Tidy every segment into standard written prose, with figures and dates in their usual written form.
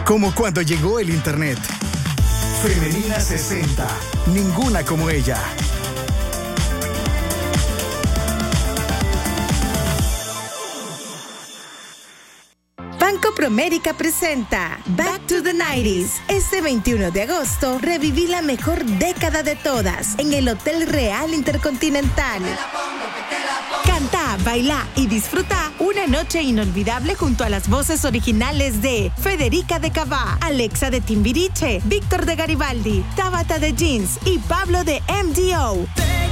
Como cuando llegó el internet. Femenina 60. Ninguna como ella. Banco Promérica presenta Back to the 90s. Este 21 de agosto, reviví la mejor década de todas en el Hotel Real Intercontinental. Canta, baila y disfruta una noche inolvidable junto a las voces originales de Federica de Cavá, Alexa de Timbiriche, Víctor de Garibaldi, Tabata de Jeans y Pablo de MDO.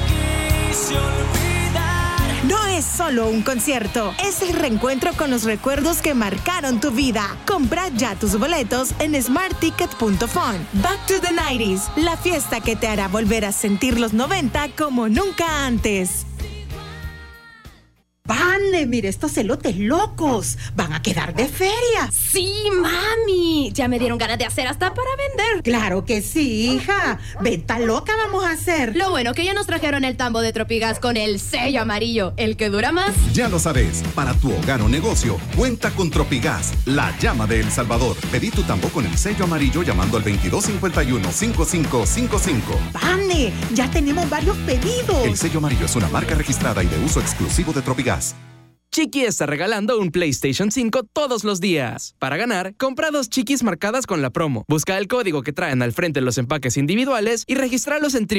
No es solo un concierto, es el reencuentro con los recuerdos que marcaron tu vida. Compra ya tus boletos en smartticket.fun. Back to the 90s, la fiesta que te hará volver a sentir los 90 como nunca antes. ¡Vane! Mire estos elotes locos. Van a quedar de feria. Sí, mami. Ya me dieron ganas de hacer hasta para vender. Claro que sí, hija. Venta loca vamos a hacer. Lo bueno que ya nos trajeron el tambo de Tropigas con el sello amarillo, el que dura más. Ya lo sabes, para tu hogar o negocio, cuenta con Tropigas, la llama de El Salvador. Pedí tu tambo con el sello amarillo llamando al 2251-5555. ¡Vane! Ya tenemos varios pedidos. El sello amarillo es una marca registrada y de uso exclusivo de Tropigas. Chiqui está regalando un PlayStation 5 todos los días. Para ganar, compra 2 Chiquis marcadas con la promo. Busca el código que traen al frente los empaques individuales y regístralos en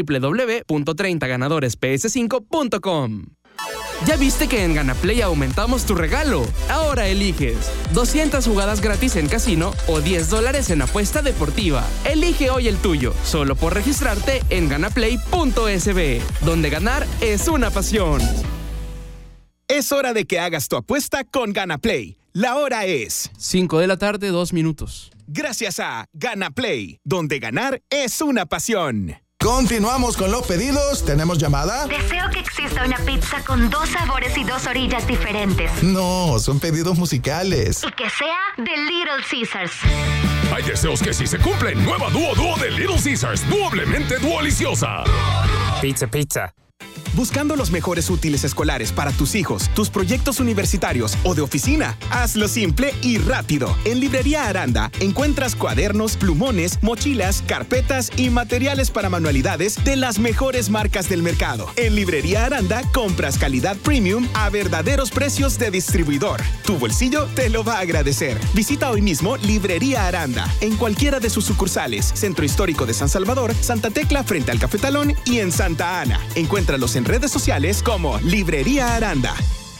www.30ganadoresps5.com. ¿Ya viste que en GanaPlay aumentamos tu regalo? Ahora eliges 200 jugadas gratis en casino o $10 en apuesta deportiva. Elige hoy el tuyo, solo por registrarte en ganaplay.sb, donde ganar es una pasión. Es hora de que hagas tu apuesta con GanaPlay. La hora es 5 de la tarde, 2 minutos. Gracias a GanaPlay, donde ganar es una pasión. Continuamos con los pedidos. ¿Tenemos llamada? Deseo que exista una pizza con 2 sabores y 2 orillas diferentes. No, son pedidos musicales. Y que sea de Little Caesars. Hay deseos que sí se cumplen. Nueva dúo de Little Caesars. Doblemente deliciosa. Pizza. Buscando los mejores útiles escolares para tus hijos, tus proyectos universitarios o de oficina, hazlo simple y rápido. En Librería Aranda encuentras cuadernos, plumones, mochilas, carpetas y materiales para manualidades de las mejores marcas del mercado. En Librería Aranda compras calidad premium a verdaderos precios de distribuidor. Tu bolsillo te lo va a agradecer. Visita hoy mismo Librería Aranda en cualquiera de sus sucursales, Centro Histórico de San Salvador, Santa Tecla frente al Cafetalón y en Santa Ana. Encuéntralos en redes sociales como Librería Aranda.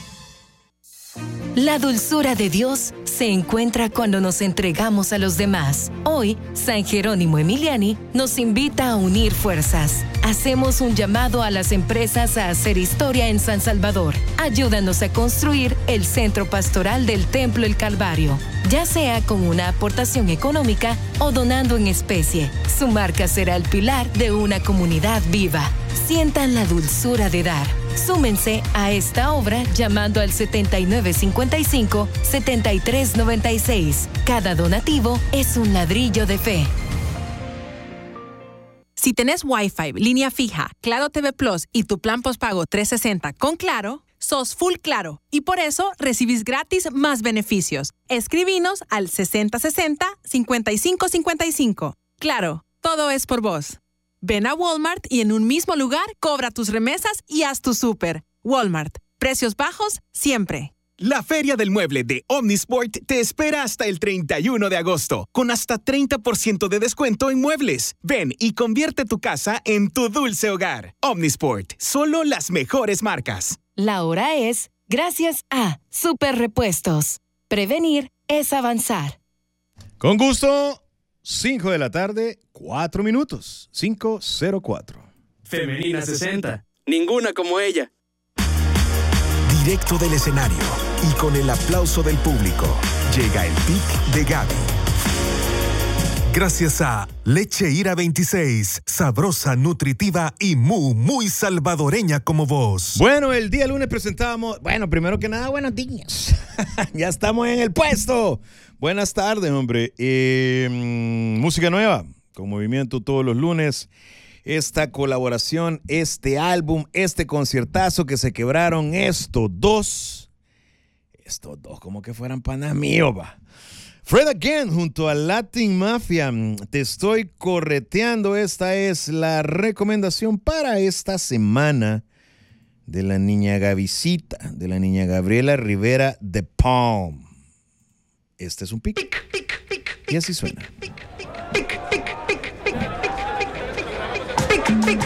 La dulzura de Dios se encuentra cuando nos entregamos a los demás. Hoy, San Jerónimo Emiliani nos invita a unir fuerzas. Hacemos un llamado a las empresas a hacer historia en San Salvador. Ayúdanos a construir el centro pastoral del Templo El Calvario, ya sea con una aportación económica o donando en especie. Su marca será el pilar de una comunidad viva. Sientan la dulzura de dar. Súmense a esta obra llamando al 7955-7396. Cada donativo es un ladrillo de fe. Si tenés Wi-Fi, línea fija, Claro TV Plus y tu plan postpago 360 con Claro, sos full Claro y por eso recibís gratis más beneficios. Escribinos al 6060-5555. Claro, todo es por vos. Ven a Walmart y en un mismo lugar cobra tus remesas y haz tu súper. Walmart. Precios bajos siempre. La Feria del Mueble de Omnisport te espera hasta el 31 de agosto, con hasta 30% de descuento en muebles. Ven y convierte tu casa en tu dulce hogar. Omnisport. Solo las mejores marcas. La hora es gracias a Super Repuestos. Prevenir es avanzar. Con gusto. 5 de la tarde, 4 minutos. 5:04. Femenina 60. Ninguna como ella. Directo del escenario y con el aplauso del público, llega el pic de Gaby. Gracias a Leche Ira 26, sabrosa, nutritiva y muy salvadoreña como vos. Bueno, el día lunes presentamos, primero que nada, buenos días. Ya estamos en el puesto. Buenas tardes, hombre. Música nueva, con movimiento todos los lunes. Esta colaboración, este álbum, este conciertazo que se quebraron estos dos como que fueran panas míos, va. Fred Again junto a Latin Mafia. Te estoy correteando. Esta es la recomendación para esta semana de la niña Gavisita, de la niña Gabriela Rivera de Palm. Este es un pic. Y así suena.